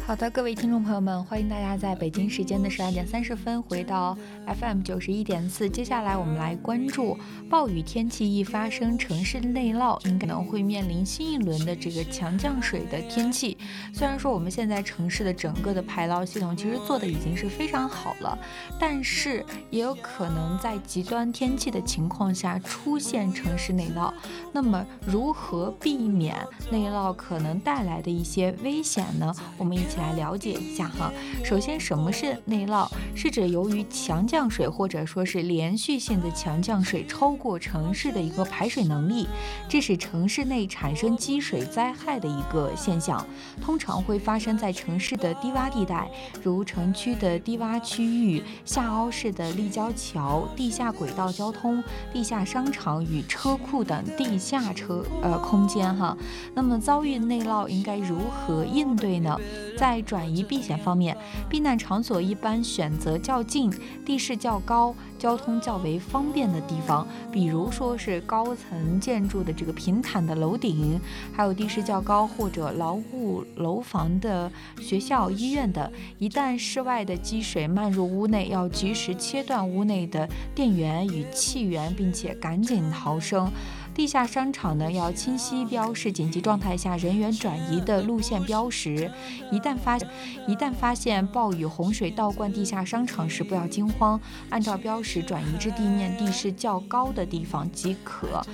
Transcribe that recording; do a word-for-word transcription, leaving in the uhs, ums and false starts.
好的，各位听众朋友们，欢迎大家在北京时间的十二点三十分回到 F M 九十一点四。接下来我们来关注暴雨天气一发生，城市内涝应该可能会面临新一轮的这个强降水的天气。虽然说我们现在城市的整个的排涝系统其实做的已经是非常好了，但是也有可能在极端天气的情况下出现城市内涝。那么如何避免内涝可能带来的一些危险呢？我们一起来了解一下哈。首先，什么是内涝？是指由于强降水或者说是连续性的强降水超过城市的一个排水能力，这使城市内产生积水灾害的一个现象。通常会发生在城市的低洼地带，如城区的低洼区域、下凹式的立交桥、地下轨道交通、地下商场与车库等地下车呃空间哈。那么遭遇内涝应该如何应对呢？在转移避险方面，避难场所一般选择较近、地势较高、交通较为方便的地方，比如说是高层建筑的这个平坦的楼顶，还有地势较高或者牢固楼房的学校、医院等。一旦室外的积水漫入屋内，要及时切断屋内的电源与气源，并且赶紧逃生。地下商场呢，要清晰标示紧急状态下人员转移的路线标识。一旦发一旦发现暴雨洪水倒灌地下商场时，不要惊慌，按照标识转移至地面地势较高的地方即可。